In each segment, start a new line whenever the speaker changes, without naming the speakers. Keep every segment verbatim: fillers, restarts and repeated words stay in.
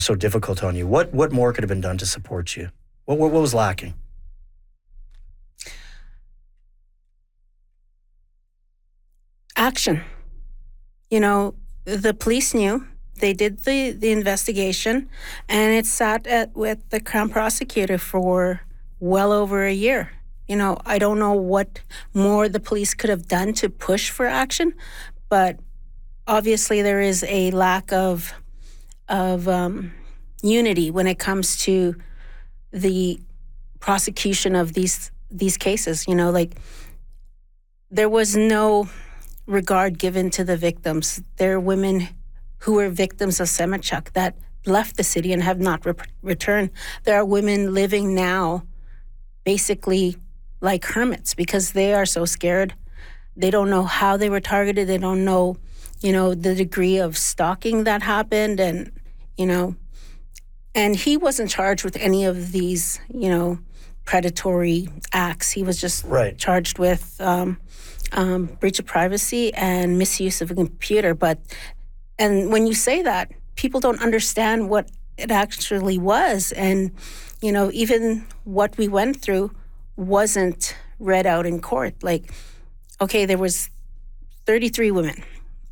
so difficult on you. What what more could have been done to support you? What what, what was lacking?
Action. You know, the police knew. They did the, the investigation, and it sat at, with the Crown Prosecutor for well over a year. You know, I don't know what more the police could have done to push for action, but obviously there is a lack of of um, unity when it comes to the prosecution of these these cases. You know, like there was no regard given to the victims. There are women who were victims of Semenchuk that left the city and have not re- returned. There are women living now basically like hermits because they are so scared. They don't know how they were targeted. They don't know, you know, the degree of stalking that happened. And, you know, and he wasn't charged with any of these, you know, predatory acts. He was just
right.
charged with um, um, breach of privacy and misuse of a computer. But, and when you say that, people don't understand what it actually was. And, you know, even what we went through wasn't read out in court. Like, okay, there was thirty-three women.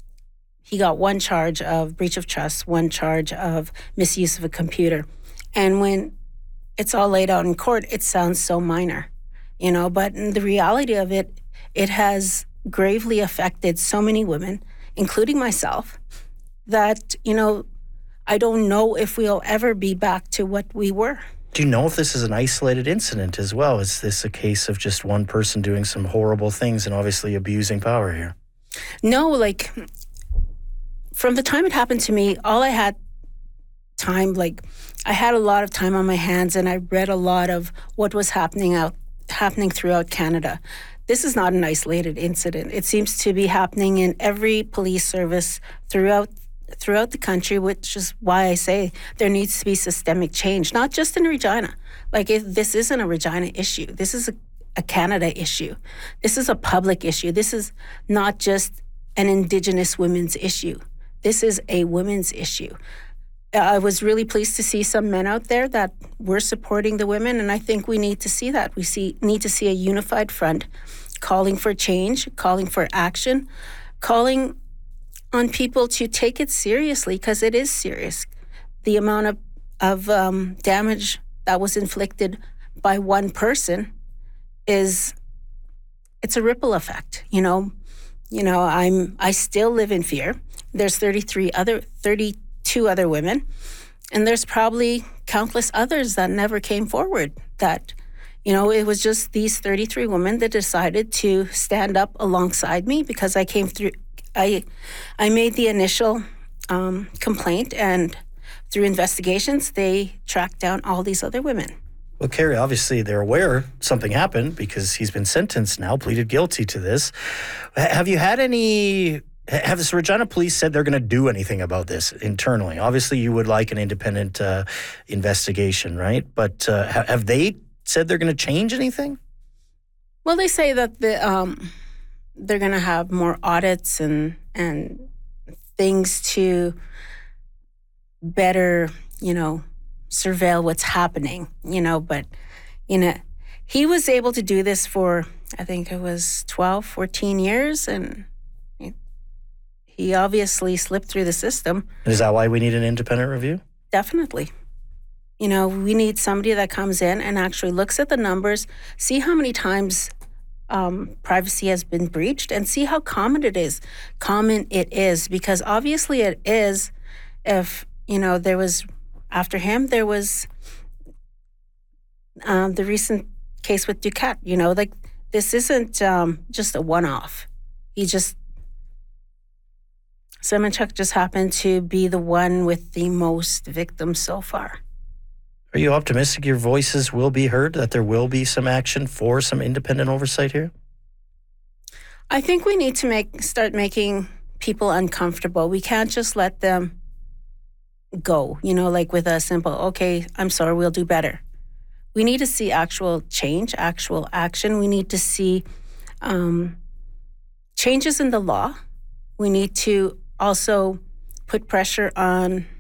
He got one charge of breach of trust, one charge of misuse of a computer. And when it's all laid out in court, it sounds so minor, you know, but in the reality of it, it has gravely affected so many women, including myself, that, you know, I don't know if we'll ever be back to what we were.
Do you know if this is an isolated incident as well? Is this a case of just one person doing some horrible things and obviously abusing power here?
No, like, from the time it happened to me, all I had time, like, I had a lot of time on my hands, and I read a lot of what was happening out, happening throughout Canada. This is not an isolated incident. It seems to be happening in every police service throughout throughout the country, which is why I say there needs to be systemic change, not just in Regina. Like, if this isn't a Regina issue. This is a, a Canada issue. This is a public issue. This is not just an Indigenous women's issue. This is a women's issue. I was really pleased to see some men out there that were supporting the women, and I think we need to see that. We see need to see a unified front calling for change, calling for action, calling on people to take it seriously, because it is serious. The amount of, of um, damage that was inflicted by one person is, it's a ripple effect, you know. You know, I'm I still live in fear. There's thirty-three other, thirty-two other women, and there's probably countless others that never came forward. That, you know, it was just these thirty-three women that decided to stand up alongside me because I came through. I, I made the initial um, complaint, and through investigations, they tracked down all these other women.
Well, Carrie, obviously they're aware something happened because he's been sentenced now, pleaded guilty to this. Have you had any, have the Regina Police said they're going to do anything about this internally? Obviously, you would like an independent uh, investigation, right? But uh, have they said they're going to change anything?
Well, they say that the um, they're going to have more audits and and things to better, you know, surveil what's happening, you know, but, you know, he was able to do this for, I think it was twelve, fourteen years, and he obviously slipped through the system.
Is that why we need an independent review?
Definitely. You know, we need somebody that comes in and actually looks at the numbers, see how many times um, privacy has been breached, and see how common it is. Common it is, because obviously it is. If, you know, there was, after him, there was um, the recent case with Duquette, you know, like, this isn't um, just a one-off. He just, Semenchuk just happened to be the one with the most victims so far.
Are you optimistic your voices will be heard, that there will be some action for some independent oversight here?
I think we need to make start making people uncomfortable. We can't just let them go, you know, like with a simple, okay, I'm sorry, we'll do better. We need to see actual change, actual action. We need to see um, changes in the law. We need to also put pressure on